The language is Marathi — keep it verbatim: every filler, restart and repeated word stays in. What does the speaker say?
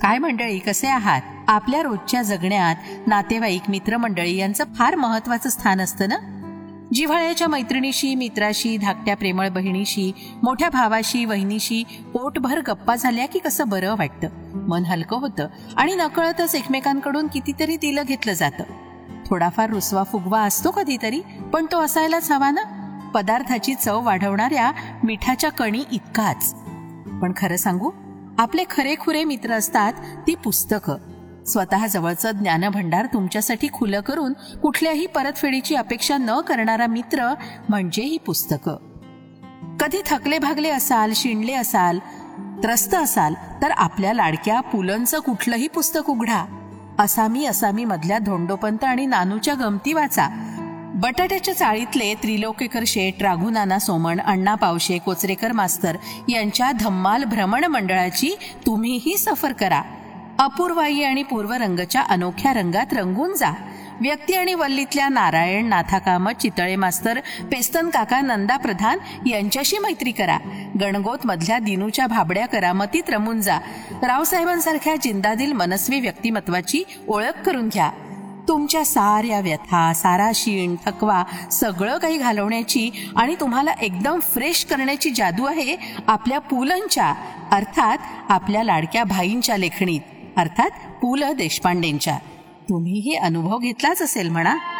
काय मंडळी, कसे आहात? आपल्या रोजच्या जगण्यात नातेवाईक, मित्रमंडळी यांचं फार महत्वाचं स्थान असतं ना. जिव्हाळ्याच्या मैत्रिणीशी, मित्राशी, धाकट्या प्रेमळ बहिणीशी, मोठ्या भावाशी, वहिनीशी पोटभर गप्पा झाल्या की कसं बरं वाटतं, मन हलकं होतं आणि नकळतच एकमेकांकडून कितीतरी दिलं घेतलं जातं. थोडाफार रुसवा फुगवा असतो कधीतरी, पण तो असायलाच हवा ना. पदार्थाची चव वाढवणाऱ्या मिठाच्या कणी इतकाच. पण खरं सांगू, आपले खरेखुरे मित्र असतात ती पुस्तकं. स्वतः जवळचं ज्ञानभंडार तुमच्यासाठी खुलं करून कुठल्याही परतफेडीची अपेक्षा न करणारा मित्र म्हणजे ही पुस्तकं. कधी थकले भागले असाल, शिणले असाल, त्रस्त असाल तर आपल्या लाडक्या पुलंचं कुठलंही पुस्तक उघडा. असामी असामी मधल्या धोंडोपंत आणि नानूच्या गमती वाचा. बटाट्याच्या चाळीतले त्रिलोकेकर शेठ, राघुनाना सोमण, अण्णा पावशे, कोचरेकर मास्तर यांच्या धम्माल भ्रमण मंडळाची तुम्हीही सफर करा. अपूर्वाई आणि पूर्वरंगच्या अनोख्या रंगात रंगून जा. व्यक्ती आणि वल्लीतल्या नारायण, नाथा कामत, चितळे मास्तर, पेस्तन काका, नंदा प्रधान यांच्याशी मैत्री करा. गणगोत मधल्या दिनूच्या भाबड्या करामतीत रमून जा. रावसाहेबांसारख्या जिंदादिल मनस्वी व्यक्तिमत्वाची ओळख करून घ्या. तुमच्या साऱ्या व्यथा, सारा शीण, थकवा सगळं काही घालवण्याची आणि तुम्हाला एकदम फ्रेश करण्याची जादू आहे आपल्या पुलंच्या, अर्थात आपल्या लाडक्या भाईंच्या लेखणीत, अर्थात पु ल देशपांडेंच्या. तुम्हीही अनुभव घेतलाच असेल म्हणा.